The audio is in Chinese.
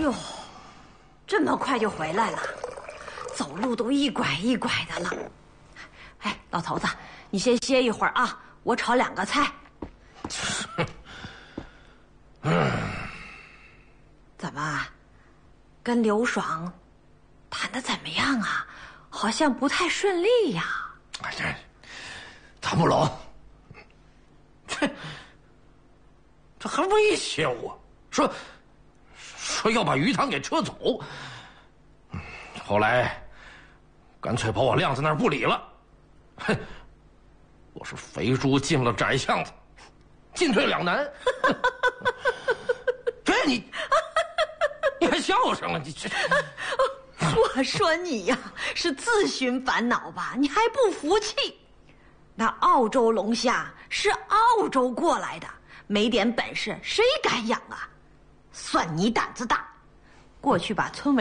哟，这么快就回来了，走路都一拐一拐的了。哎，老头子，你先歇一会儿啊，我炒2个菜。怎么，跟刘爽谈得怎么样啊？好像不太顺利呀。 哎，这谈不拢。这还威胁我说要把鱼塘给撤走。后来干脆把我晾在那儿不理了。哼，我是肥猪进了窄巷子，进退两难。对你还笑什么？你这。 我说你呀，是自寻烦恼吧？你还不服气？那澳洲龙虾是澳洲过来的，没点本事谁敢养啊？算你胆子大，过去把村委